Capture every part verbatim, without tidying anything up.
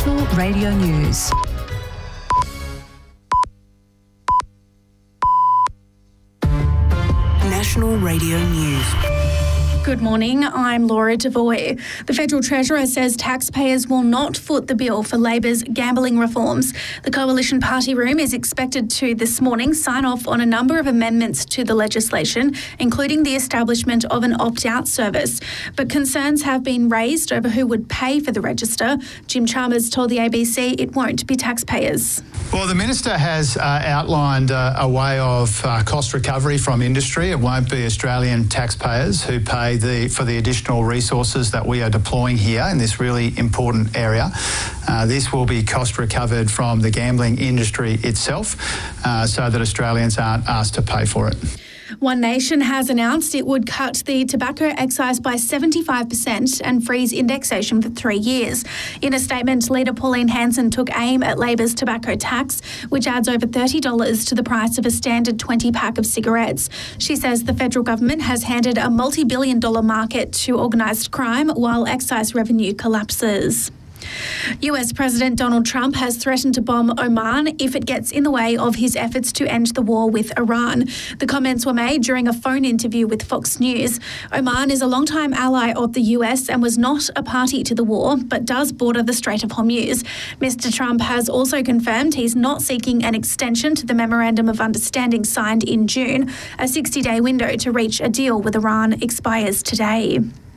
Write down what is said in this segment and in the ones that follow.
National Radio News. National Radio News. Good morning, I'm Laura Devoy. The Federal Treasurer says taxpayers will not foot the bill for Labor's gambling reforms. The Coalition Party Room is expected to this morning sign off on a number of amendments to the legislation, including the establishment of an opt-out service. But concerns have been raised over who would pay for the register. Jim Chalmers told the A B C it won't be taxpayers. Well, the Minister has uh, outlined uh, a way of uh, cost recovery from industry. It won't be Australian taxpayers who pay the, for the additional resources that we are deploying here in this really important area. Uh, this will be cost recovered from the gambling industry itself uh, so that Australians aren't asked to pay for it. One Nation has announced it would cut the tobacco excise by seventy-five percent and freeze indexation for three years. In a statement, leader Pauline Hanson took aim at Labor's tobacco tax, which adds over thirty dollars to the price of a standard twenty pack of cigarettes. She says the federal government has handed a multi-billion dollar market to organised crime while excise revenue collapses. U S President Donald Trump has threatened to bomb Oman if it gets in the way of his efforts to end the war with Iran. The comments were made during a phone interview with Fox News. Oman is a longtime ally of the U S and was not a party to the war, but does border the Strait of Hormuz. Mister Trump has also confirmed he's not seeking an extension to the Memorandum of Understanding signed in June. A sixty-day window to reach a deal with Iran expires today.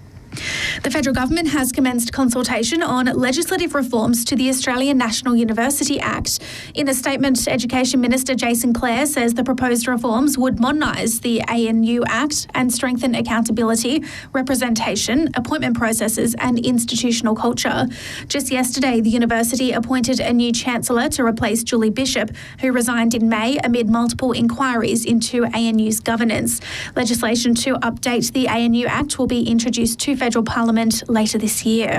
The federal government has commenced consultation on legislative reforms to the Australian National University Act. In a statement, Education Minister Jason Clare says the proposed reforms would modernise the A N U Act and strengthen accountability, representation, appointment processes and institutional culture. Just yesterday, the university appointed a new Chancellor to replace Julie Bishop, who resigned in May amid multiple inquiries into A N U's governance. Legislation to update the A N U Act will be introduced to federal parliament later this year.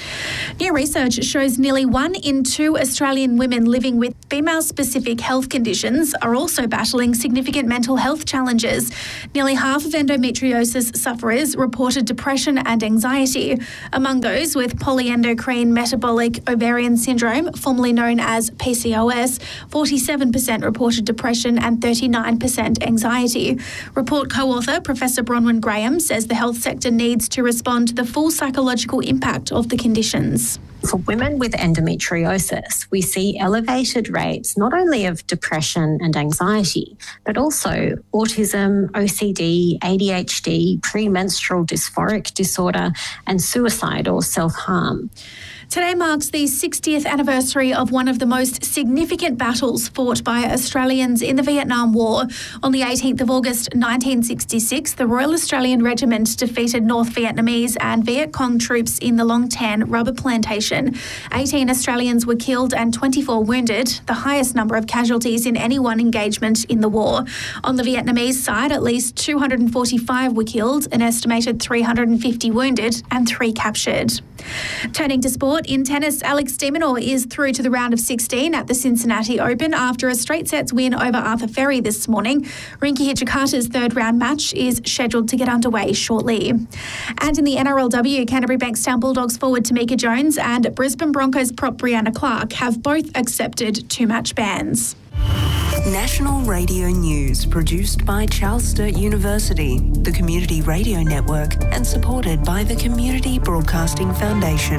New research shows nearly one in two Australian women living with female-specific health conditions are also battling significant mental health challenges. Nearly half of endometriosis sufferers reported depression and anxiety. Among those with polyendocrine metabolic ovarian syndrome, formerly known as P C O S, forty-seven percent reported depression and thirty-nine percent anxiety. Report co-author Professor Bronwyn Graham says the health sector needs to respond to the full psychological impact of the conditions. For women with endometriosis, we see elevated rates not only of depression and anxiety, but also autism, O C D, A D H D, premenstrual dysphoric disorder, and suicide or self-harm. Today marks the sixtieth anniversary of one of the most significant battles fought by Australians in the Vietnam War. On the eighteenth of August nineteen sixty-six, the Royal Australian Regiment defeated North Vietnamese and Viet Cong troops in the Long Tan rubber plantation. eighteen Australians were killed and twenty-four wounded, the highest number of casualties in any one engagement in the war. On the Vietnamese side, at least two hundred forty-five were killed, an estimated three hundred fifty wounded and three captured. Turning to sport, in tennis, Alex de Minaur is through to the round of sixteen at the Cincinnati Open after a straight sets win over Arthur Ferry this morning. Rinky Hijikata's third round match is scheduled to get underway shortly. And in the N R L W, Canterbury Bankstown Bulldogs forward Tamika Jones and Brisbane Broncos prop Brianna Clark have both accepted two-match bans. National Radio News, produced by Charles Sturt University, the Community Radio Network, and supported by the Community Broadcasting Foundation.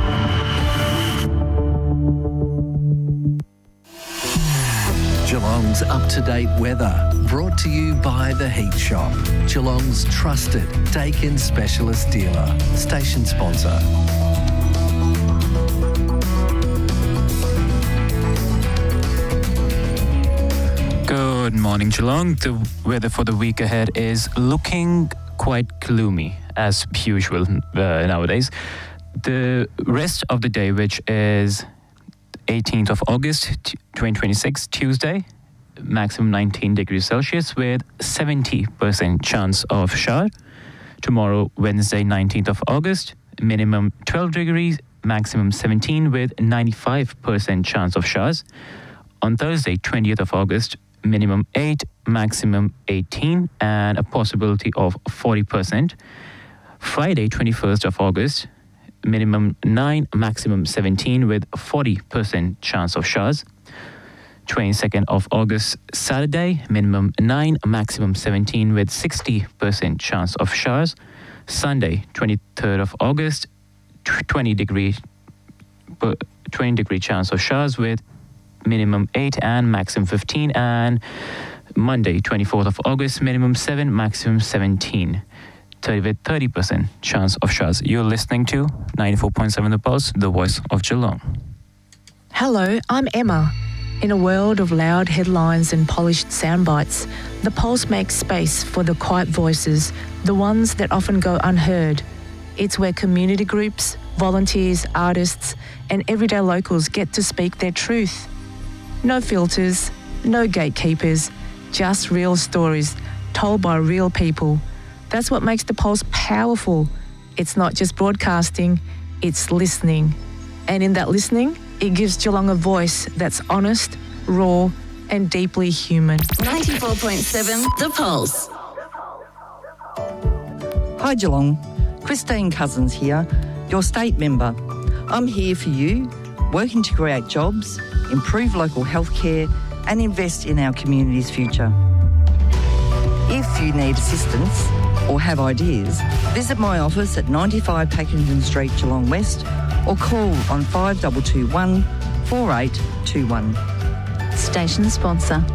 Geelong's up-to-date weather, brought to you by The Heat Shop, Geelong's trusted Daikin specialist dealer, station sponsor. Good morning, Geelong. The weather for the week ahead is looking quite gloomy, as usual uh, nowadays. The rest of the day, which is eighteenth of August, twenty twenty-six, Tuesday, maximum nineteen degrees Celsius with seventy percent chance of shower. Tomorrow, Wednesday, nineteenth of August, minimum twelve degrees, maximum seventeen with ninety-five percent chance of showers. On Thursday, twentieth of August, minimum eight, maximum eighteen, and a possibility of forty percent. Friday, twenty-first of August, minimum nine, maximum seventeen with forty percent chance of showers. twenty-second of August, Saturday, minimum nine, maximum seventeen with sixty percent chance of showers. Sunday, twenty-third of August, twenty degree, twenty degree chance of showers with minimum eight and maximum fifteen. And Monday, twenty-fourth of August, minimum seven, maximum seventeen. With thirty percent chance of showers. You're listening to ninety-four point seven The Pulse, the voice of Geelong. Hello, I'm Emma. In a world of loud headlines and polished sound bites, The Pulse makes space for the quiet voices, the ones that often go unheard. It's where community groups, volunteers, artists, and everyday locals get to speak their truth. No filters, no gatekeepers, just real stories told by real people. That's what makes The Pulse powerful. It's not just broadcasting, it's listening. And in that listening, it gives Geelong a voice that's honest, raw, and deeply human. ninety-four point seven The Pulse. Hi Geelong, Christine Cousins here, your state member. I'm here for you, working to create jobs, improve local healthcare, and invest in our community's future. If you need assistance or have ideas, visit my office at ninety-five Pakenham Street, Geelong West, or call on five two two one, four eight two one. Station sponsor.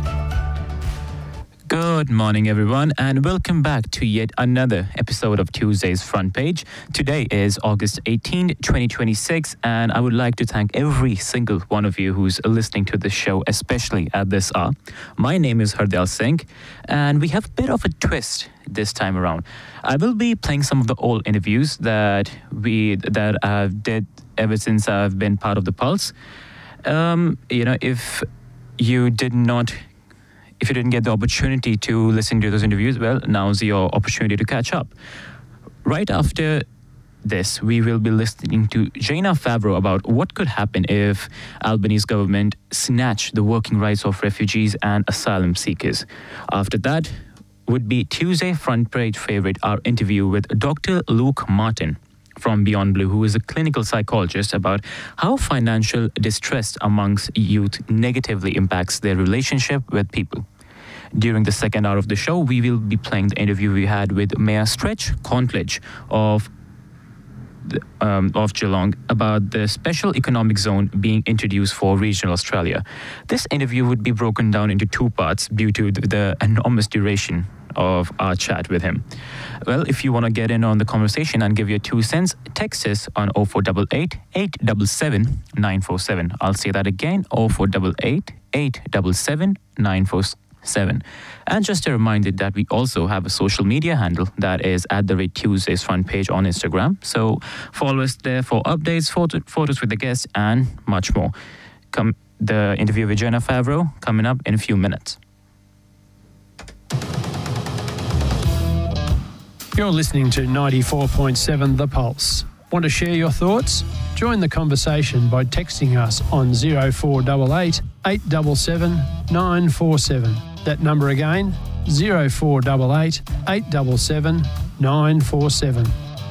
Good morning, everyone, and welcome back to yet another episode of Tuesday's Front Page. Today is August eighteenth, twenty twenty-six, and I would like to thank every single one of you who's listening to this show, especially at this hour. My name is Hardel Singh, and we have a bit of a twist this time around. I will be playing some of the old interviews that we that I've did ever since I've been part of The Pulse. Um, you know, if you did not If you didn't get the opportunity to listen to those interviews, well, now's your opportunity to catch up. Right after this, we will be listening to Jana Favreau about what could happen if Albanese government snatched the working rights of refugees and asylum seekers. After that would be Tuesday Front Page favorite, our interview with Doctor Luke Martin from Beyond Blue, who is a clinical psychologist, about how financial distress amongst youth negatively impacts their relationship with people. During the second hour of the show, we will be playing the interview we had with Mayor Stretch Contledge of the, um, of Geelong about the special economic zone being introduced for regional Australia. This interview would be broken down into two parts due to the, the enormous duration of our chat with him. Well, if you want to get in on the conversation and give your two cents, text us on oh four eight eight, eight seven seven, nine four seven. I'll say that again, oh four eight eight, eight seven seven, nine four seven. And just a reminder that we also have a social media handle that is at the rate Tuesday's Front Page on Instagram. So follow us there for updates, photo, photos with the guests, and much more. Come, the interview with Jana Favreau coming up in a few minutes. You're listening to ninety-four point seven The Pulse. Want to share your thoughts? Join the conversation by texting us on oh four eight eight, eight seven seven, nine four seven. That number again, oh four eight eight, eight seven seven, nine four seven.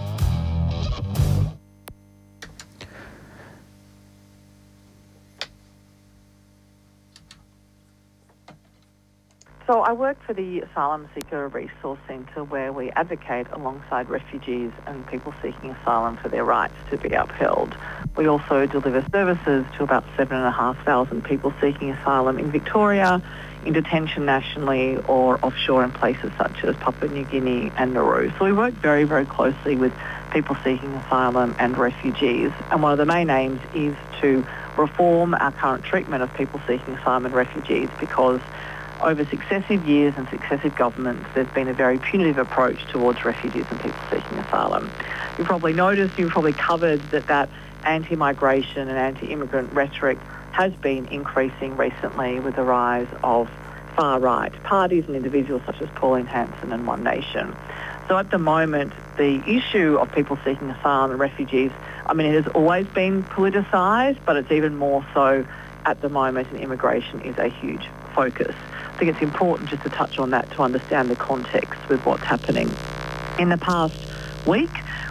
So I work for the Asylum Seeker Resource Centre, where we advocate alongside refugees and people seeking asylum for their rights to be upheld. We also deliver services to about seven thousand five hundred people seeking asylum in Victoria, in detention nationally, or offshore in places such as Papua New Guinea and Nauru. So we work very, very closely with people seeking asylum and refugees. And one of the main aims is to reform our current treatment of people seeking asylum and refugees, because over successive years and successive governments, there's been a very punitive approach towards refugees and people seeking asylum. You've probably noticed, you've probably covered that that anti-migration and anti-immigrant rhetoric has been increasing recently with the rise of far-right parties and individuals such as Pauline Hanson and One Nation. So at the moment, the issue of people seeking asylum and refugees, I mean, it has always been politicised, but it's even more so at the moment, and immigration is a huge focus. I think it's important just to touch on that to understand the context with what's happening. In the past week,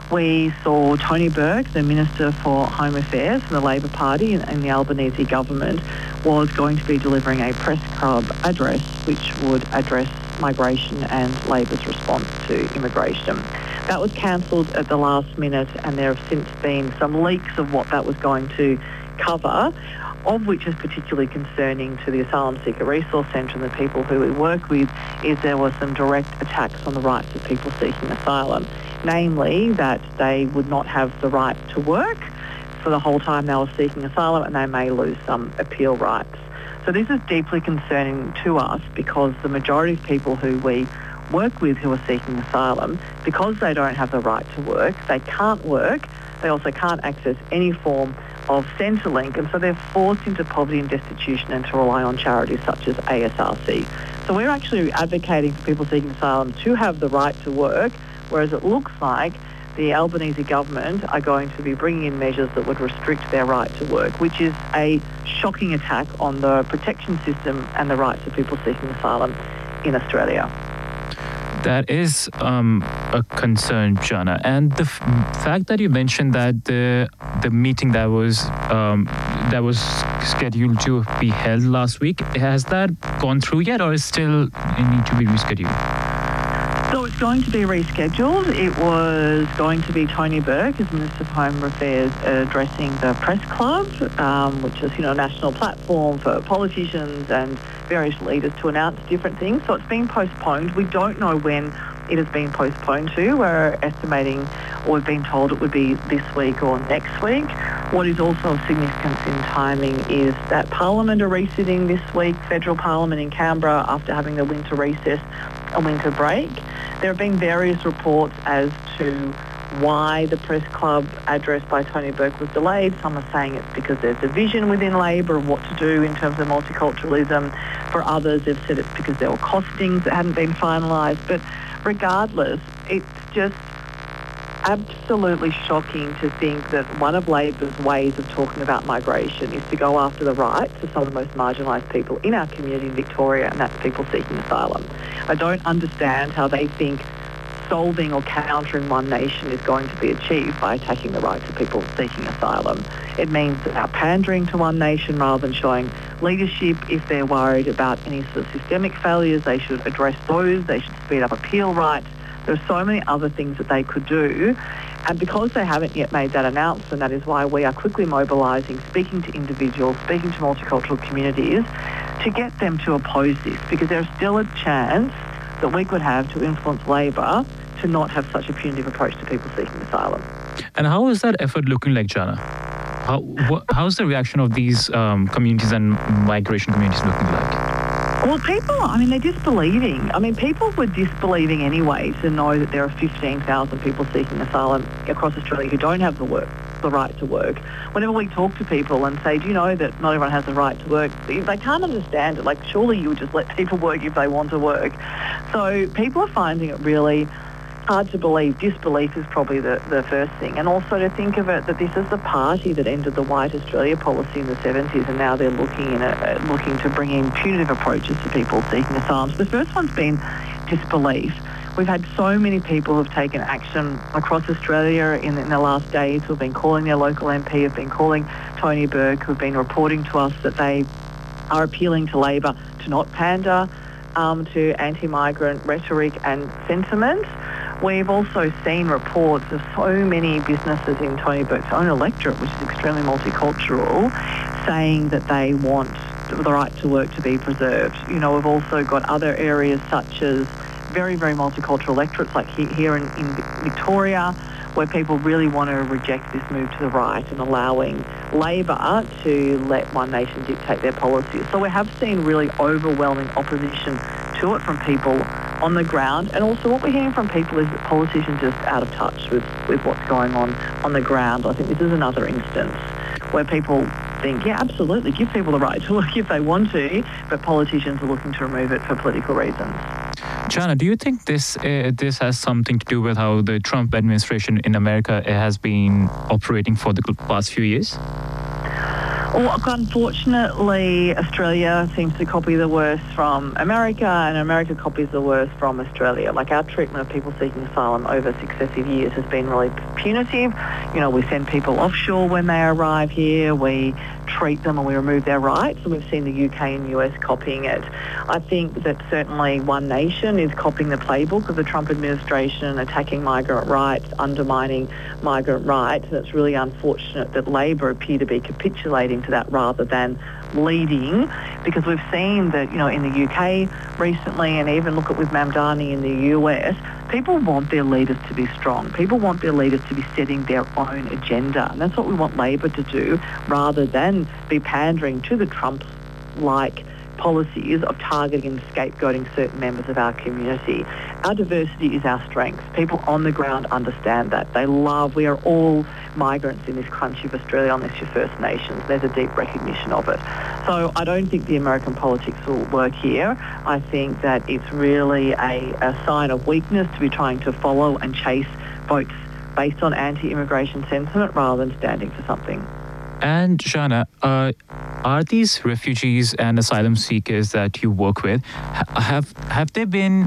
we saw Tony Burke, the Minister for Home Affairs from the Labor Party in, in the Albanese government, was going to be delivering a press club address which would address migration and Labor's response to immigration. That was cancelled at the last minute, and there have since been some leaks of what that was going to cover, of which is particularly concerning to the Asylum Seeker Resource Centre and the people who we work with, is there were some direct attacks on the rights of people seeking asylum, namely that they would not have the right to work for the whole time they were seeking asylum, and they may lose some appeal rights. So this is deeply concerning to us because the majority of people who we work with who are seeking asylum, because they don't have the right to work, they can't work, they also can't access any form of Centrelink, and so they're forced into poverty and destitution and to rely on charities such as A S R C. So we're actually advocating for people seeking asylum to have the right to work, whereas it looks like the Albanese government are going to be bringing in measures that would restrict their right to work, which is a shocking attack on the protection system and the rights of people seeking asylum in Australia. That is um, a concern, Jana. And the f- fact that you mentioned that the the meeting that was um, that was scheduled to be held last week, has that gone through yet, or is still need to be rescheduled? So it's going to be rescheduled. It was going to be Tony Burke as Minister for Home Affairs addressing the press club, um, which is, you know, a national platform for politicians and various leaders to announce different things. So it's been postponed. We don't know when it has been postponed to. We're estimating, or we've been told it would be this week or next week. What is also of significance in timing is that Parliament are resitting this week, Federal Parliament in Canberra, after having the winter recess and winter break. There have been various reports as to why the press club address by Tony Burke was delayed. Some are saying it's because there's division within Labor of what to do in terms of multiculturalism. For others, they've said it's because there were costings that hadn't been finalised. But regardless, it's just absolutely shocking to think that one of Labor's ways of talking about migration is to go after the rights of some of the most marginalised people in our community in Victoria, and that's people seeking asylum. I don't understand how they think solving or countering One Nation is going to be achieved by attacking the rights of people seeking asylum. It means that they're pandering to One Nation rather than showing leadership. If they're worried about any sort of systemic failures, they should address those. They should speed up appeal rights. There are so many other things that they could do. And because they haven't yet made that announcement, that is why we are quickly mobilising, speaking to individuals, speaking to multicultural communities to get them to oppose this, because there's still a chance that we could have to influence Labor to not have such a punitive approach to people seeking asylum. And how is that effort looking like, Jana? How what, how's the reaction of these um, communities and migration communities looking like? Well, people, I mean, they're disbelieving. I mean, people were disbelieving anyway to know that there are fifteen thousand people seeking asylum across Australia who don't have the work, the right to work. Whenever we talk to people and say, do you know that not everyone has the right to work, they can't understand it. Like, surely you would just let people work if they want to work. So people are finding it really hard to believe. Disbelief is probably the, the first thing. And also to think of it that this is the party that ended the White Australia policy in the seventies, and now they're looking in a, looking to bring in punitive approaches to people seeking asylum. So the first one's been disbelief. We've had so many people who have taken action across Australia in, in the last days, who have been calling their local M P, have been calling Tony Burke, who have been reporting to us that they are appealing to Labor to not pander um, to anti-migrant rhetoric and sentiment. We've also seen reports of so many businesses in Tony Burke's own electorate, which is extremely multicultural, saying that they want the right to work to be preserved. You know, we've also got other areas such as very, very multicultural electorates, like here in, in Victoria, where people really want to reject this move to the right and allowing Labor to let One Nation dictate their policies. So we have seen really overwhelming opposition to it from people on the ground, and also what we're hearing from people is that politicians are just out of touch with, with what's going on on the ground. I think this is another instance where people think, yeah, absolutely, give people the right to work if they want to, but politicians are looking to remove it for political reasons. Jana, do you think this uh, this has something to do with how the Trump administration in America has been operating for the past few years? Well, unfortunately, Australia seems to copy the worst from America, and America copies the worst from Australia. Like, our treatment of people seeking asylum over successive years has been really punitive. You know, we send people offshore when they arrive here. We treat them and we remove their rights, and we've seen the U K and U S copying it. I think that certainly One Nation is copying the playbook of the Trump administration, attacking migrant rights, undermining migrant rights, and it's really unfortunate that Labor appear to be capitulating to that rather than leading, because we've seen that, you know, in the U K recently, and even look at with Mamdani in the U S, people want their leaders to be strong. People want their leaders to be setting their own agenda, and that's what we want Labor to do, rather than be pandering to the Trump-like policies of targeting and scapegoating certain members of our community. Our diversity is our strength. People on the ground understand that. They love, we are all migrants in this country of Australia, unless you're First Nations. There's a deep recognition of it. So I don't think the American politics will work here. I think that it's really a, a sign of weakness to be trying to follow and chase votes based on anti-immigration sentiment rather than standing for something. And Shana, uh, are these refugees and asylum seekers that you work with, have have they been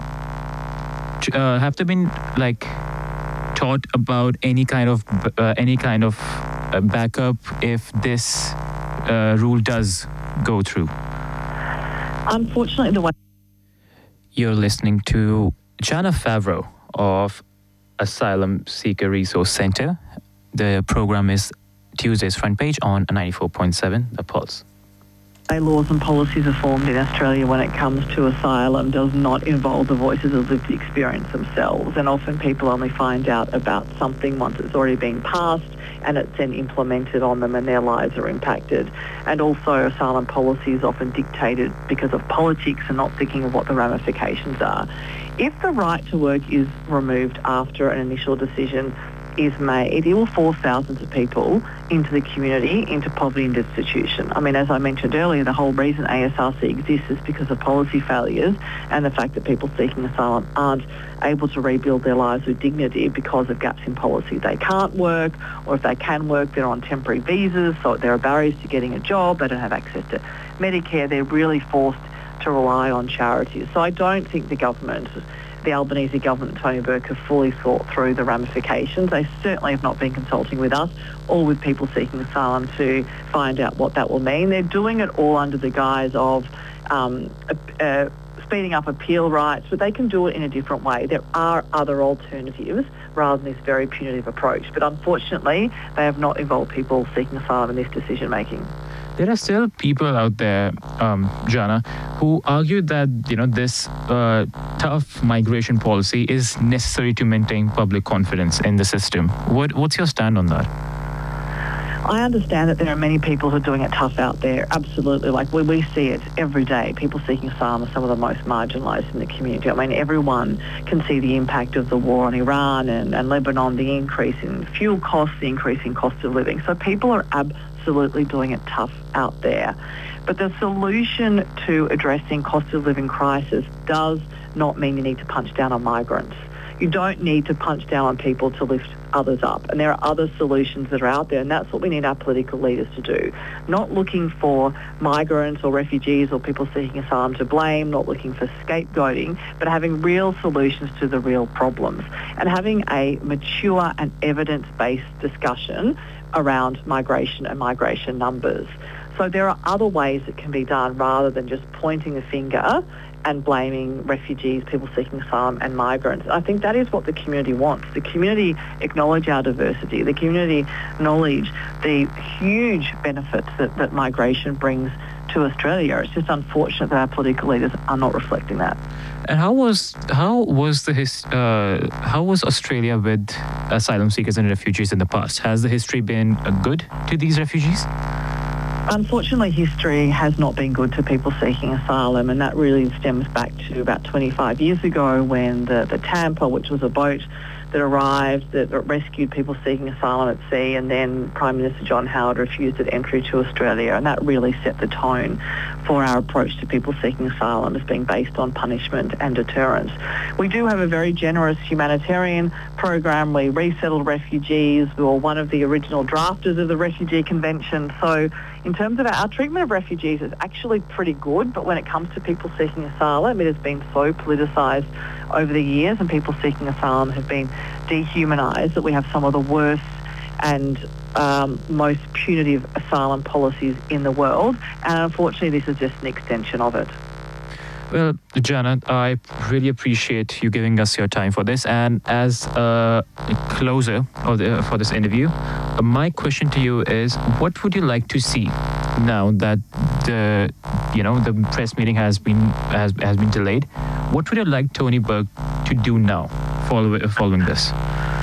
uh, have they been like taught about any kind of uh, any kind of uh, backup if this uh, rule does go through? Unfortunately, the way you're listening to Jana Favreau of Asylum Seeker Resource Centre. The program is Tuesday's Front Page on ninety-four point seven The Pulse. Laws and policies are formed in Australia when it comes to asylum does not involve the voices of lived experience themselves, and often people only find out about something once it's already been passed and it's then implemented on them and their lives are impacted. And also asylum policy is often dictated because of politics and not thinking of what the ramifications are. If the right to work is removed after an initial decision is made, it will force thousands of people into the community, into poverty and destitution. I mean, as I mentioned earlier, the whole reason A S R C exists is because of policy failures and the fact that people seeking asylum aren't able to rebuild their lives with dignity because of gaps in policy. They can't work, or if they can work, they're on temporary visas, so there are barriers to getting a job, they don't have access to Medicare, they're really forced to rely on charities. So I don't think the government the Albanese government and Tony Burke have fully thought through the ramifications. They certainly have not been consulting with us or with people seeking asylum to find out what that will mean. They're doing it all under the guise of um, uh, speeding up appeal rights, but they can do it in a different way. There are other alternatives rather than this very punitive approach. But unfortunately, they have not involved people seeking asylum in this decision-making. There are still people out there, um, Jana, who argue that, you know, this uh, tough migration policy is necessary to maintain public confidence in the system. What, what's your stand on that? I understand that there are many people who are doing it tough out there, absolutely. Like, we, we see it every day. People seeking asylum are some of the most marginalised in the community. I mean, everyone can see the impact of the war on Iran and, and Lebanon, the increase in fuel costs, the increase in cost of living. So people are absolutely doing it tough out there. But the solution to addressing cost of living crisis does not mean you need to punch down on migrants. You don't need to punch down on people to lift others up. And there are other solutions that are out there, and that's what we need our political leaders to do. Not looking for migrants or refugees or people seeking asylum to blame, not looking for scapegoating, but having real solutions to the real problems and having a mature and evidence-based discussion around migration and migration numbers. So there are other ways it can be done rather than just pointing the finger and blaming refugees, people seeking asylum and migrants. I think that is what the community wants. The community acknowledge our diversity. The community acknowledge the huge benefits that, that migration brings to Australia. It's just unfortunate that our political leaders are not reflecting that. And how was how was the his, uh, how was Australia with asylum seekers and refugees in the past? Has the history been uh, good to these refugees? Unfortunately, history has not been good to people seeking asylum, and that really stems back to about twenty-five years ago when the, the Tampa, which was a boat that arrived, that rescued people seeking asylum at sea, and then Prime Minister John Howard refused it entry to Australia, and that really set the tone for our approach to people seeking asylum as being based on punishment and deterrence. We do have a very generous humanitarian program. We resettled refugees. We were one of the original drafters of the Refugee Convention. So in terms of our, our treatment of refugees is actually pretty good, but when it comes to people seeking asylum, it has been so politicised over the years, and people seeking asylum have been dehumanised, that we have some of the worst and um, most punitive asylum policies in the world, and unfortunately this is just an extension of it. Well, Jana, I really appreciate you giving us your time for this. And as a closer of the, for this interview, uh, my question to you is, what would you like to see now that the, you know, the press meeting has been has, has been delayed? What would you like Tony Burke to do now, following following this?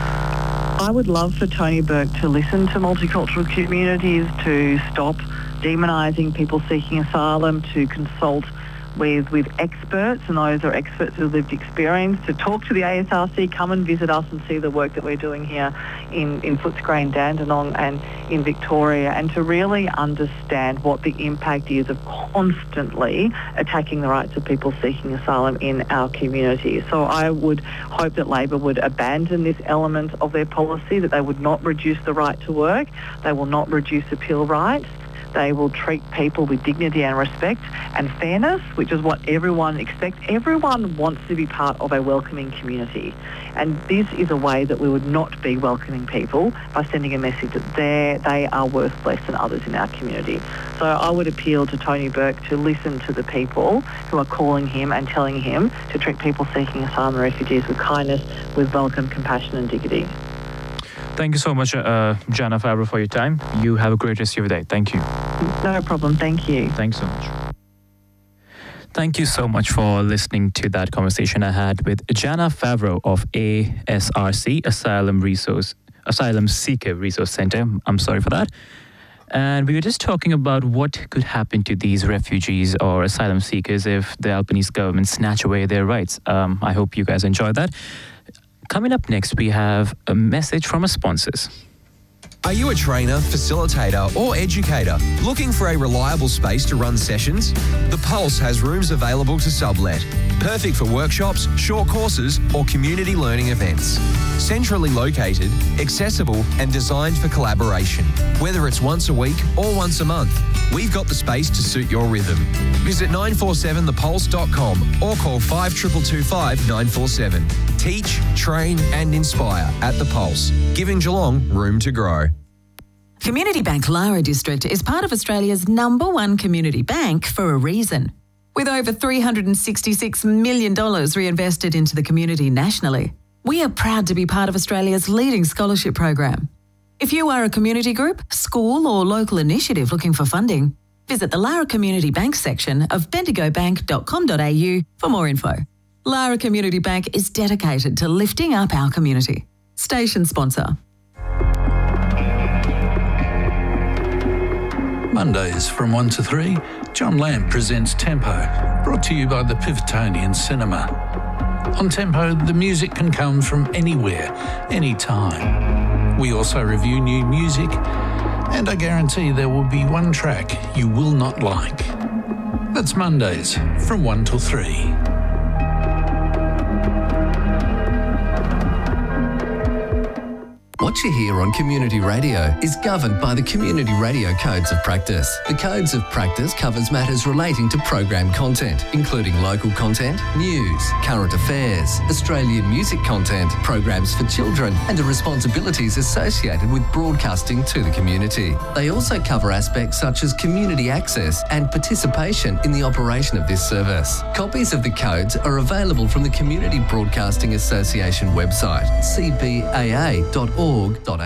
I would love for Tony Burke to listen to multicultural communities, to stop demonising people seeking asylum, to consult with with experts, and those are experts with lived experience, to talk to the A S R C, come and visit us and see the work that we're doing here in, in Footscray and Dandenong and in Victoria, and to really understand what the impact is of constantly attacking the rights of people seeking asylum in our community. So I would hope that Labor would abandon this element of their policy, that they would not reduce the right to work, they will not reduce appeal rights. They will treat people with dignity and respect and fairness, which is what everyone expects. Everyone wants to be part of a welcoming community. And this is a way that we would not be welcoming people, by sending a message that they are worth less than others in our community. So I would appeal to Tony Burke to listen to the people who are calling him and telling him to treat people seeking asylum and refugees with kindness, with welcome, compassion and dignity. Thank you so much, uh, Jana Favreau, for your time. You have a great rest of your day. Thank you. No problem. Thank you. Thanks so much. Thank you so much for listening to that conversation I had with Jana Favreau of A S R C, Asylum Resource, Asylum Seeker Resource Centre. I'm sorry for that. And we were just talking about what could happen to these refugees or asylum seekers if the Albanese government snatch away their rights. Um, I hope you guys enjoyed that. Coming up next, we have a message from our sponsors. Are you a trainer, facilitator or educator looking for a reliable space to run sessions? The Pulse has rooms available to sublet. Perfect for workshops, short courses or community learning events. Centrally located, accessible and designed for collaboration. Whether it's once a week or once a month, we've got the space to suit your rhythm. Visit nine four seven the pulse dot com or call five two two two five nine four seven. Teach, train and inspire at The Pulse, giving Geelong room to grow. Community Bank Lara District is part of Australia's number one community bank for a reason. With over three hundred sixty-six million dollars reinvested into the community nationally, we are proud to be part of Australia's leading scholarship program. If you are a community group, school or local initiative looking for funding, visit the Lara Community Bank section of bendigo bank dot com dot a u for more info. Lara Community Bank is dedicated to lifting up our community. Station sponsor. Mondays from one to three, John Lamb presents Tempo, brought to you by the Pivotonian Cinema. On Tempo, the music can come from anywhere, anytime. We also review new music, and I guarantee there will be one track you will not like. That's Mondays from one till three. What you hear on Community Radio is governed by the Community Radio Codes of Practice. The Codes of Practice covers matters relating to program content, including local content, news, current affairs, Australian music content, programs for children, and the responsibilities associated with broadcasting to the community. They also cover aspects such as community access and participation in the operation of this service. Copies of the codes are available from the Community Broadcasting Association website, c b a a dot org.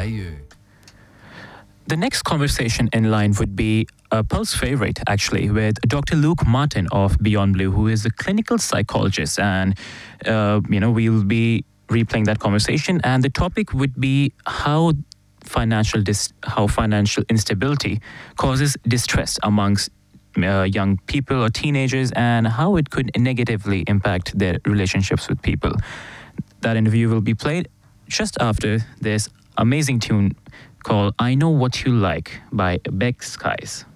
The next conversation in line would be a Pulse favourite, actually, with Doctor Luke Martin of Beyond Blue, who is a clinical psychologist. And, uh, you know, we'll be replaying that conversation. And the topic would be how financial dis- how financial instability causes distress amongst uh, young people or teenagers, and how it could negatively impact their relationships with people. That interview will be played just after this amazing tune called I Know What You Like by Beck Skies.